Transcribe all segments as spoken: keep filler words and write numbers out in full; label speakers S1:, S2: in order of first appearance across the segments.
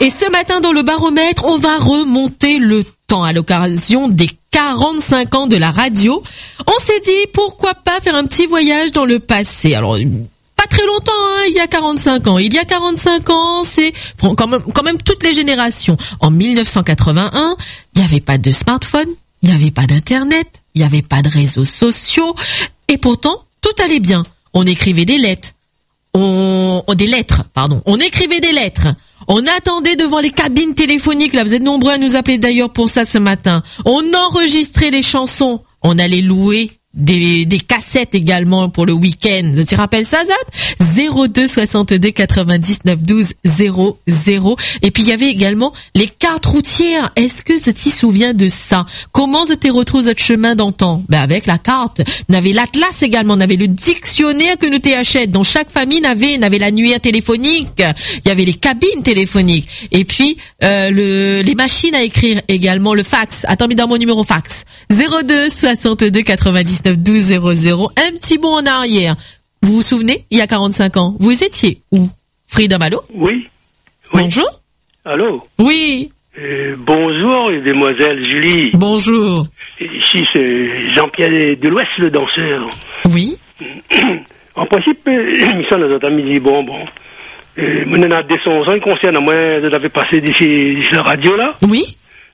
S1: Et ce matin, dans le baromètre, on va remonter le temps à l'occasion des quarante-cinq ans de la radio. On s'est dit, pourquoi pas faire un petit voyage dans le passé. Alors, pas très longtemps, hein, il y a quarante-cinq ans. Il y a quarante-cinq ans, c'est quand même, quand même toutes les générations. En mille neuf cent quatre-vingt-un, il n'y avait pas de smartphone, il n'y avait pas d'internet, il n'y avait pas de réseaux sociaux. Et pourtant, tout allait bien. On écrivait des lettres. On, on des lettres, pardon. On écrivait des lettres. On attendait devant les cabines téléphoniques. Là, vous êtes nombreux à nous appeler d'ailleurs pour ça ce matin. On enregistrait les chansons. On allait louer des, des cassettes également pour le week-end. Tu te rappelles ça, Zat? zéro deux soixante-deux quatre-vingt-dix-neuf douze zéro zéro. Et puis, il y avait également les cartes routières. Est-ce que tu t'y souviens de ça? Comment tu t'es retrouvé notre chemin d'antan? Ben, avec la carte. On avait l'atlas également. On avait le dictionnaire que nous t'achètes. Dans chaque famille, on avait, on avait l'annuaire téléphonique. Il y avait les cabines téléphoniques. Et puis, euh, le, les machines à écrire également. Le fax. Attends, mais dans mon numéro fax. zéro deux soixante-deux quatre-vingt-dix-neuf douze zéro zéro. Un petit bond en arrière. Vous vous souvenez, il y a quarante-cinq ans, vous étiez où? Freedom, allô?
S2: Oui. oui.
S1: Bonjour?
S2: Allô?
S1: Oui.
S2: Euh, bonjour, demoiselle Julie.
S1: Bonjour.
S2: Ici, c'est Jean-Pierre de l'Ouest, le danseur.
S1: Oui.
S2: En principe, ça nous a mis dit, bon, bon. Euh, maintenant, on a des sons, il concerne, moi, j'avais passé d'ici la radio, là.
S1: Oui.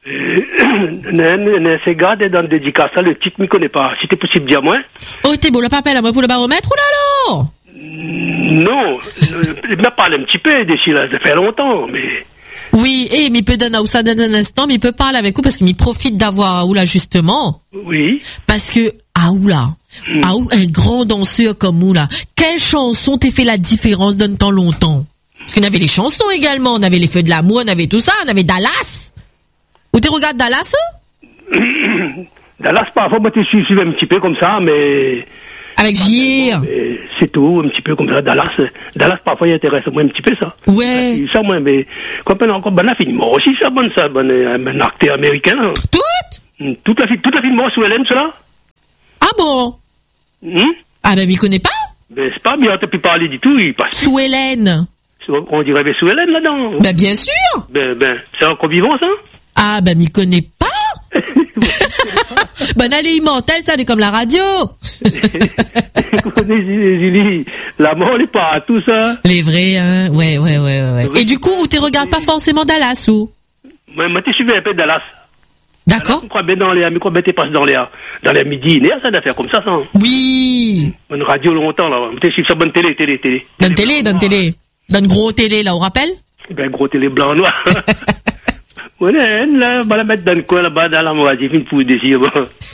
S2: Euh, c'est gardé dans le dédicace, le titre, je ne connais pas. Si c'est possible, dis-moi.
S1: Oh, t'es beau, le papel à moi pour le baromètre, ou là, là?
S2: Non, il m'a parlé un petit peu d'ici là, ça fait longtemps, mais...
S1: Oui, et mais il peut donner à ça dans un instant, mais il peut parler avec vous parce qu'il profite d'avoir Aoula justement.
S2: Oui.
S1: Parce que Aoula, mm. Aoula, un grand danseur comme Oula, quelle chanson t'a fait la différence d'un temps longtemps? Parce qu'on avait les chansons également, on avait les Feux de l'amour, on avait tout ça, on avait Dallas. Ou tu regardes Dallas?
S2: Dallas, parfois, moi, tu suis un petit peu comme ça, mais...
S1: Avec Gire.
S2: C'est tout, un petit peu comme ça. Dallas, Dallas parfois, il intéresse moi un petit peu, ça.
S1: Ouais.
S2: Ça, moi, mais... Quand on a encore, ben, la film, moi aussi, ça, bonne, ça, bonne, un acteur américain, là.
S1: Toute?
S2: Toute la film, toute la film, moi, sous Hélène, cela.
S1: Ah bon?
S2: Hmm?
S1: Ah, ben, il connaît pas?
S2: Ben, c'est pas bien, t'as pu parler du tout, il passe.
S1: Sous Hélène.
S2: On dirait, ben, sous Hélène, là-dedans.
S1: Ben, bien sûr.
S2: Ben, ben, c'est encore vivant, ça?
S1: Ah, ben, m'y connaît pas. Ben, allez, immortel, ça, c'est comme la radio.
S2: Julie, la mort n'est pas à tout ça.
S1: Les vrais, hein. Ouais, ouais, ouais, ouais. Et du coup, tu regardes pas forcément Dallas, ou?
S2: Moi, moi, tu suivi un peu Dallas.
S1: D'accord.
S2: Je crois bien dans les, je crois bien t'es passé dans les, dans les midi, il y a ça d'affaires comme ça, ça.
S1: Oui.
S2: Une radio longtemps, là. Tu suivi ça, bonne télé, télé, télé.
S1: Bonne télé, bonne télé. Donne gros télé, là, on rappelle?
S2: Ben, gros télé blanc, noir. Ouais, là, on va la mettre dans le coin, là-bas, dans la moitié, une pousse dessus, bon.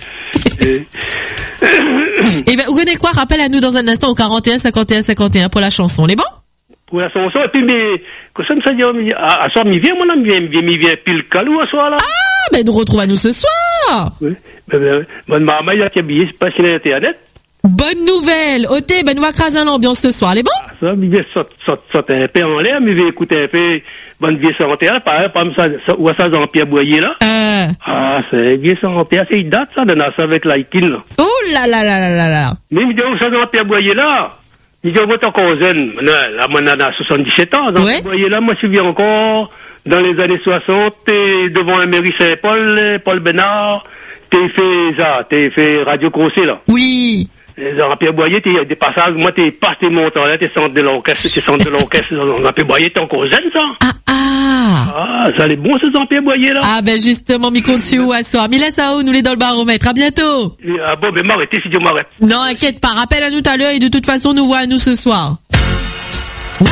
S1: Eh ben, vous connaissez quoi? Rappelle à nous dans un instant au quarante et un cinquante et un cinquante et un pour la chanson. On est bon?
S2: Pour la chanson, et puis, mais, que ça me fait dire, à soir, m'y vient, mon ami, m'y vient pile calou, à soir, là.
S1: Ah, ben, nous retrouvons à nous ce soir.
S2: Oui. Ben, ben, bonne maman, il y a qui habillé, c'est pas sur Internet.
S1: Bonne nouvelle. Oté, ben, nous va craser l'ambiance ce soir. Elle est bon?
S2: Ah, ça, m'y vient sauter un peu en l'air, m'y vient écouter un peu, bonne vieille santé, là, par exemple, ça, ou à ça, Jean-Pierre Boyer, là.
S1: Euh.
S2: Ah, c'est vieille santé, c'est une date, ça, de ça avec l'Aïkin, là.
S1: Oh là là là là là là.
S2: Mais il me dit, où ça, Jean-Pierre Boyer, là? Il dit, on va encore jeune. Là, moi, on a soixante-dix-sept ans. Jean-Pierre
S1: ouais.
S2: Boyer, là, moi, je suis encore dans les années soixante, t'es devant la mairie Saint-Paul, Paul Bénard, t'es fait ça, t'es fait Radio Conseil, là.
S1: Oui.
S2: Jean-Pierre Boyer, t'es des passages, moi, t'es pas tes montants, là, t'es centre de l'orchestre, t'es centre de l'orchestre. Jean-Pierre Boyer, t'es encore jeune, ça?
S1: Ah, ah.
S2: Ah, ça allait bon, ce Jean-Pierre Boyer, là?
S1: Ah, ben, justement, mi compte sur où à soir. Mi laisse à où, nous les dans le baromètre. À bientôt.
S2: Ah bon, ben, m'arrêtez, si Dieu m'arrête.
S1: Non, inquiète pas. Rappelle à nous tout à l'heure et de toute façon, nous voit à nous ce soir. Wow.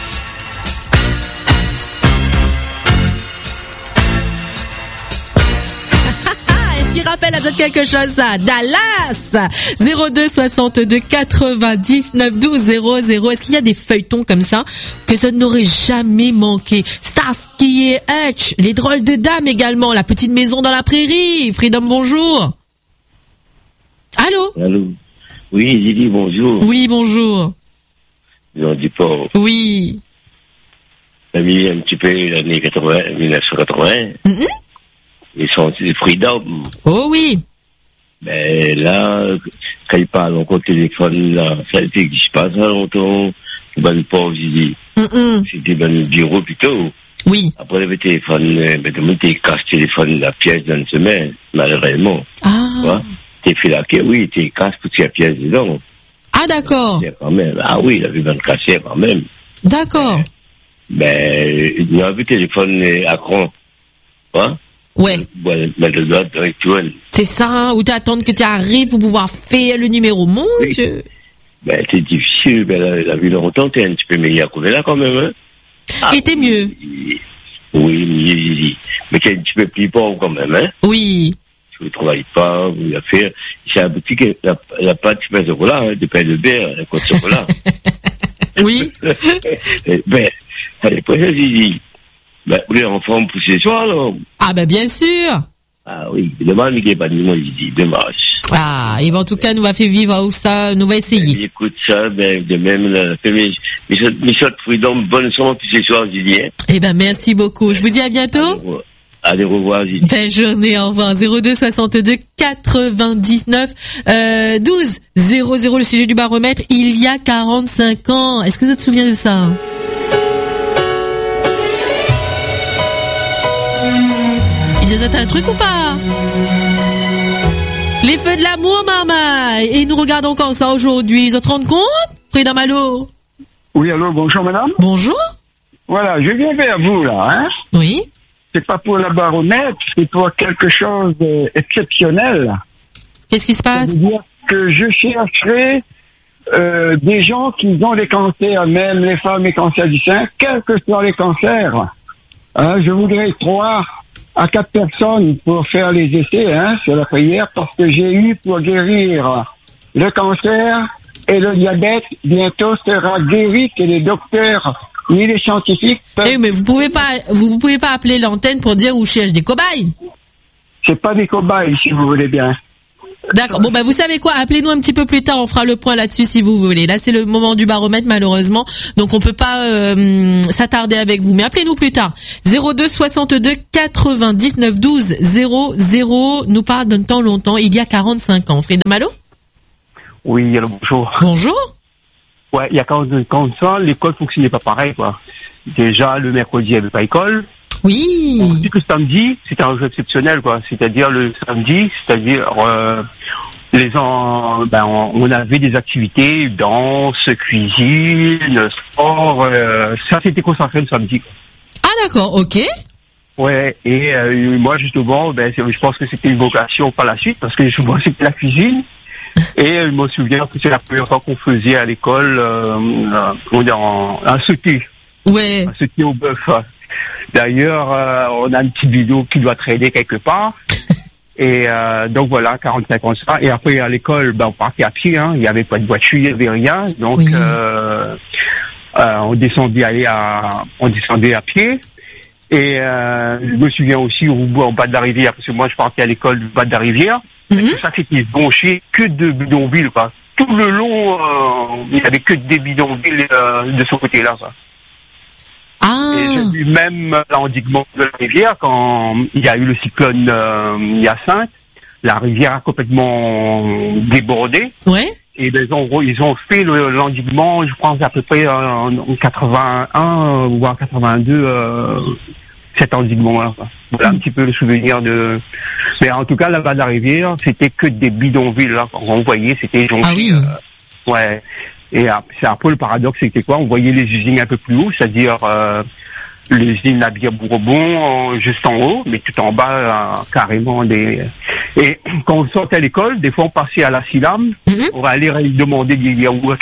S1: Est-ce qu'il rappelle à d'autres quelque chose, ça? Dallas! zéro deux soixante-deux quatre-vingt-dix-neuf douze zéro zéro. Est-ce qu'il y a des feuilletons comme ça que ça n'aurait jamais manqué? Starsky et Hutch, les drôles de dames également, la petite maison dans la prairie. Freedom, bonjour. Allô?
S3: Allô? Oui, j'ai dit bonjour.
S1: Oui, bonjour.
S3: Ils dit pas.
S1: Oui.
S3: Ça a mis un petit peu l'année quatre-vingts, mille neuf cent quatre-vingts. Mm-hmm. Ils sont des Freedom.
S1: Oh oui.
S3: Mais là, quand ils parlent encore au téléphone, là, ça n'existe pas ça longtemps. C'est ben pauvre, j'ai dit. Mm-mm. C'était ben le bureau plutôt.
S1: Oui.
S3: Après le téléphone, ben, tu t'es casse téléphone, la pièce dans une semaine, malheureusement.
S1: Ah.
S3: Tu vois? T'es fait la oui, t'es casse toute la pièce dedans.
S1: Ah, d'accord.
S3: Quand même. Ah oui, il a vu dans le cassier quand même.
S1: D'accord.
S3: Ben, il y a vu téléphone à cran. Hein?
S1: Ouais.
S3: Mettre le doigt avec toi.
S1: C'est ça, ou t'attends que tu arrives pour pouvoir faire le numéro. Mon
S3: oui.
S1: Dieu.
S3: Ben, c'est difficile. Ben, la, la vie longtemps, t'es un petit peu meilleur que là quand même, hein? Ah,
S1: et t'es mieux.
S3: Oui, mais t'es un petit peu plus pauvre quand même, hein?
S1: Oui.
S3: Vous ne travaillez pas, vous la faites. C'est la boutique, la, la pâte de pain de chocolat, hein, de pain de beurre, la côte de chocolat.
S1: Oui.
S3: Ben, après ça, j'ai dit, ben, vous voulez en forme pour ce soir, alors?
S1: Ah, ben, bien sûr.
S3: Ah oui, dommage, mais qu'il n'y ait pas de moi, j'ai dit, dommage.
S1: Ah, et ben, en tout cas, nous va faire vivre où ça, nous va essayer.
S3: Ben, écoute ça, ben, de même, la famille, Michel Freedom, bonne soirée pour ce soir, Julien.
S1: Eh ben, merci beaucoup. Je vous dis à bientôt.
S3: Allez, au revoir, Julien.
S1: Belle journée, au revoir. zéro deux soixante-deux quatre-vingt-dix-neuf euh, douze zéro zéro, le sujet du baromètre, il y a quarante-cinq ans. Est-ce que tu te souviens de ça? Il disait, t'as un truc ou pas? Les feux de l'amour, maman. Et nous regardons encore ça aujourd'hui. Ils se rendent compte? Frida Malo.
S4: Oui, allô, bonjour, madame.
S1: Bonjour.
S4: Voilà, je viens vers vous, là, hein.
S1: Oui.
S4: C'est pas pour la baromètre, c'est pour quelque chose d'exceptionnel.
S1: Qu'est-ce qui se passe?
S4: Ça veut dire que je chercherai euh, des gens qui ont des cancers, même les femmes et cancers du sein, quels que soient les cancers. Hein, je voudrais trois à quatre personnes pour faire les essais, hein, sur la prière, parce que j'ai eu pour guérir le cancer et le diabète, bientôt sera guéri, que les docteurs ni les scientifiques peuvent...
S1: Eh, mais vous pouvez pas, vous, vous pouvez pas appeler l'antenne pour dire où cherche des cobayes.
S4: C'est pas des cobayes, si vous voulez bien.
S1: D'accord. Bon, ben, vous savez quoi? Appelez-nous un petit peu plus tard. On fera le point là-dessus si vous voulez. Là, c'est le moment du baromètre, malheureusement. Donc, on peut pas euh, s'attarder avec vous. Mais appelez-nous plus tard. zéro deux soixante-deux quatre-vingt-dix-neuf douze zéro zéro nous parle d'un temps longtemps, il y a quarante-cinq ans. Frida Malo?
S5: Oui, alors bonjour.
S1: Bonjour.
S5: Ouais, il y a quarante-cinq ans de ça, l'école fonctionnait pas pareil, quoi. Déjà, le mercredi, il n'y avait pas école.
S1: Oui.
S5: On dit que le samedi, c'était un jeu exceptionnel, quoi. C'est-à-dire, le samedi, c'est-à-dire, euh, les en, ben, on, on avait des activités, danse, cuisine, sport, euh, ça c'était consacré le samedi, quoi.
S1: Ah, d'accord, ok.
S5: Ouais, et euh, moi, justement, ben, je pense que c'était une vocation par la suite, parce que souvent, c'était la cuisine. Et euh, je me souviens que c'est la première fois qu'on faisait à l'école, euh, euh, on est en, un sauté.
S1: Ouais.
S5: Un sauté au bœuf. D'ailleurs, euh, on a un petit bidon qui doit traîner quelque part. Et euh, donc voilà, quarante-cinq ans ça. Et après à l'école, ben, on partait à pied, hein. Il n'y avait pas de voiture, il n'y avait rien. Donc oui. euh, euh, on descendait aller à, on descendait à pied. Et euh, je me souviens aussi au bout en bas de la rivière, parce que moi je partais à l'école du bas de la rivière. Mm-hmm. Ça c'était bonché que de bidonvilles, quoi. Tout le long, euh, il n'y avait que des bidonvilles euh, de ce côté-là, quoi.
S1: Ah.
S5: Et j'ai vu même l'endiguement de la rivière quand il y a eu le cyclone euh, Hyacinthe, la rivière a complètement débordé.
S1: Ouais.
S5: Et ben, ils ont ils ont fait le, l'endiguement, je pense à peu près en, en quatre-vingt-un ou en quatre-vingt-deux, euh, cet endiguement-là. Voilà un petit peu le souvenir de. Mais en tout cas là-bas de la rivière, c'était que des bidonvilles là. Quand on voyait, c'était jonché.
S1: Ah oui.
S5: Euh, ouais. Et c'est un peu le paradoxe, c'était quoi? On voyait les usines un peu plus haut, c'est-à-dire euh, l'usine à Bière-Bourbon, euh, juste en haut, mais tout en bas, euh, carrément des... Et quand on sortait à l'école, des fois on passait à la Silam, mm-hmm. on allait demander des yaourts.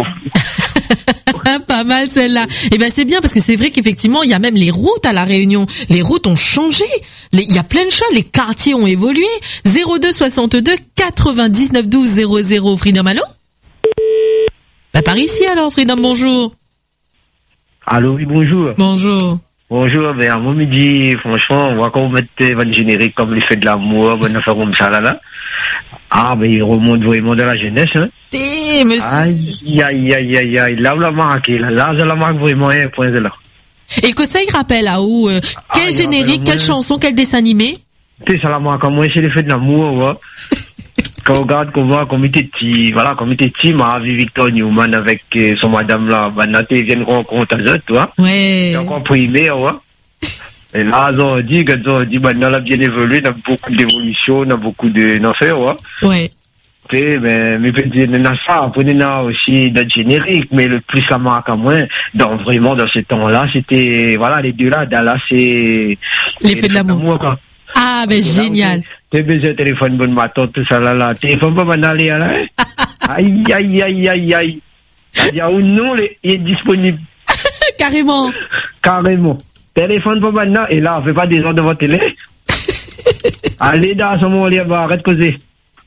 S1: Pas mal celle-là. Et ben c'est bien parce que c'est vrai qu'effectivement il y a même les routes à la Réunion. Les routes ont changé. Les, il y a plein de choses. Les quartiers ont évolué. zéro deux soixante-deux quatre-vingt-dix-neuf douze zéro zéro. Freedom, allô? Bah par ici alors, Freedom, bonjour.
S6: Allô, oui, bonjour.
S1: Bonjour.
S6: Bonjour, ben, à mon midi, franchement, on voit qu'on mette votre générique comme les feux de l'amour, bonne affaire comme ça, là, là. Ah, ben, il remonte vraiment de la jeunesse, hein.
S1: T'es, monsieur.
S6: Aïe, aïe, aïe, aïe, aïe, là, on l'a marqué, là, là, je la marque vraiment, un point de là.
S1: Et que ça, il rappelle, à où, euh, quel ah, générique, quelle chanson, quel dessin animé?
S6: T'es, ça la marque, moi, c'est les feux de l'amour, ouais. Quand on regarde qu'on voit comme il était petit, voilà, comme il était petit, m'a vu Victor Newman avec son madame là, bah, Naté vient de rencontrer à eux, tu vois.
S1: Ouais.
S6: J'ai encore primé, ouais. Et là, ils ont dit, ils ont dit, maintenant, là, bien évolué, on a beaucoup d'évolution, on a beaucoup de, non, fait, ouais.
S1: Ouais.
S6: Mais, mais, peut-être, on a ça, on a aussi d'être générique, mais le plus la marque à moins, donc vraiment, dans ce temps-là, c'était, voilà, les deux là, là, c'est,
S1: l'effet de l'amour. Ah, ben, génial.
S6: T'es besoin de téléphone, bonne matin, tout ça, là, là. Téléphone, pas mal aller, là, hein. Aïe, aïe, aïe, aïe, aïe. C'est-à-dire, ou non, il est disponible.
S1: Carrément.
S6: Carrément. Téléphone pas maintenant, et là, on fait pas des heures devant télé. Allez, dans ce moment, on va arrêter de causer.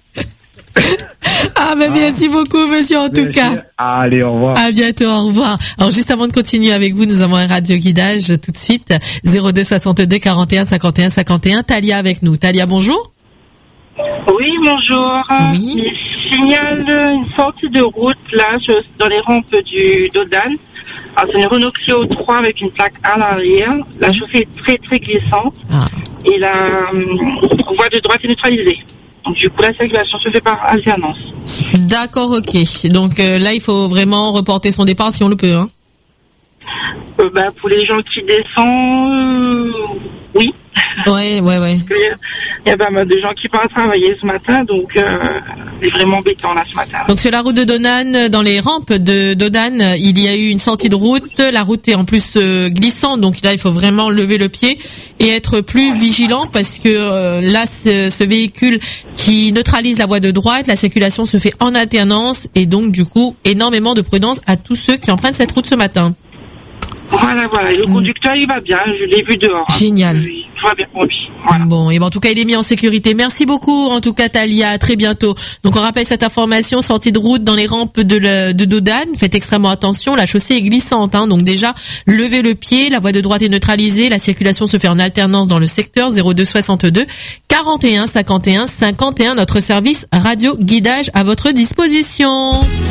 S1: Ah, ben, ah. Merci beaucoup, monsieur, en tout
S6: Merci.
S1: cas.
S6: Allez, au revoir.
S1: À bientôt, au revoir. Alors, juste avant de continuer avec vous, nous avons un radio guidage tout de suite. zéro deux soixante-deux quarante et un cinquante et un cinquante et un. Talia avec nous. Talia, bonjour.
S7: Oui, bonjour.
S1: Oui.
S7: Il signale une sortie de route, là, dans les rampes du Dodane. Alors, c'est une Renault Clio trois avec une plaque à l'arrière. La
S1: Mmh.
S7: chaussée est très, très glissante.
S1: Ah.
S7: Et la euh, voie de droite est neutralisée. Donc, du coup, la circulation se fait par alternance.
S1: D'accord, ok. Donc euh, là, il faut vraiment reporter son départ si on le peut. Hein.
S7: Euh, bah, pour les gens qui descendent, euh, oui.
S1: Ouais, ouais, ouais.
S7: Il y a pas mal de gens qui partent travailler ce matin, donc euh, c'est vraiment embêtant là ce matin.
S1: Donc sur la route de Dodane, dans les rampes de Dodane, il y a eu une sortie de route. La route est en plus euh, glissante, donc là il faut vraiment lever le pied et être plus vigilant parce que euh, là ce, ce véhicule qui neutralise la voie de droite, la circulation se fait en alternance et donc du coup énormément de prudence à tous ceux qui empruntent cette route ce matin.
S7: Voilà, voilà. Et le conducteur, il va bien. Je l'ai vu dehors.
S1: Génial.
S7: Il va bien pour lui. Voilà.
S1: Bon, et ben en tout cas, il est mis en sécurité. Merci beaucoup, en tout cas, Talia. À très bientôt. Donc, on rappelle cette information, sortie de route dans les rampes de, le, de Dodane. Faites extrêmement attention. La chaussée est glissante, hein. Donc, déjà, levez le pied. La voie de droite est neutralisée. La circulation se fait en alternance dans le secteur zéro deux soixante-deux quarante et un cinquante et un cinquante et un. Notre service radio guidage à votre disposition.